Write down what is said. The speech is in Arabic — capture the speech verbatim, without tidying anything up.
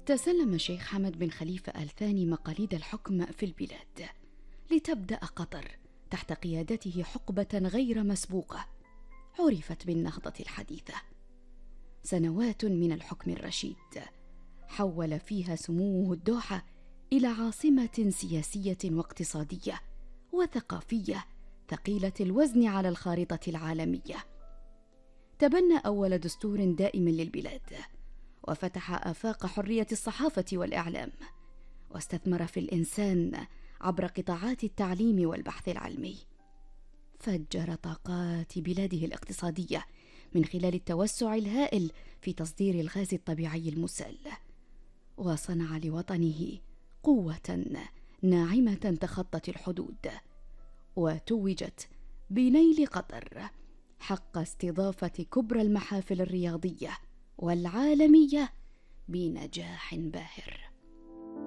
تسلم الشيخ حمد بن خليفة آل ثاني مقاليد الحكم في البلاد، لتبدأ قطر تحت قيادته حقبة غير مسبوقة عرفت بالنهضة الحديثة. سنوات من الحكم الرشيد حول فيها سموه الدوحة إلى عاصمة سياسية واقتصادية وثقافية ثقيلة الوزن على الخارطة العالمية. تبنى أول دستور دائم للبلاد، وفتح آفاق حرية الصحافة والإعلام، واستثمر في الإنسان عبر قطاعات التعليم والبحث العلمي. فجر طاقات بلاده الاقتصادية من خلال التوسع الهائل في تصدير الغاز الطبيعي المسال، وصنع لوطنه قوة ناعمة تخطت الحدود، وتوجت بنيل قطر حق استضافة كبرى المحافل الرياضية والعالمية بنجاح باهر.